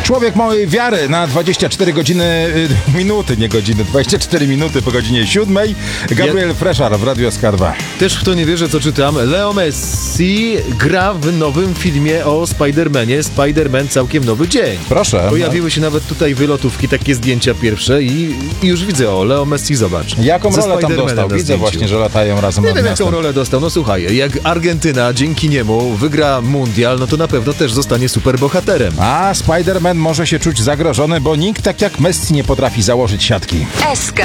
Człowiek małej wiary na 24 minuty, nie godziny, 24 minuty po godzinie 7. Gabriel Freszar w Radio SK2. Też w to nie wierzę, co czytam. Leo Messi gra w nowym filmie o Spider-Manie. Spider-Man całkiem nowy dzień. Proszę. Pojawiły się nawet tutaj wylotówki, takie zdjęcia pierwsze i już widzę, Leo Messi, zobacz. Jaką Ze rolę tam Spider-Manem dostał? na Widzę zdjęciu. właśnie, że latają razem Nie nad wiem, miastem. jaką rolę dostał. No słuchaj, jak Argentyna dzięki niemu wygra mundial, no to na pewno też zostanie superbohaterem. A Spider-Man może się czuć zagrożony, bo nikt tak jak Messi nie potrafi założyć siatki. SK.